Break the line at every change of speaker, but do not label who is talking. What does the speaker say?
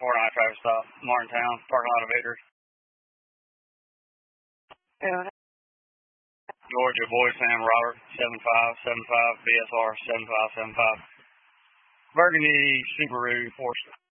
4-9 traffic stop, Martintown, parking lot of Victory. Georgia, Boy Sam, Robert, 7575, BSR 7575. Burgundy Subaru Forester.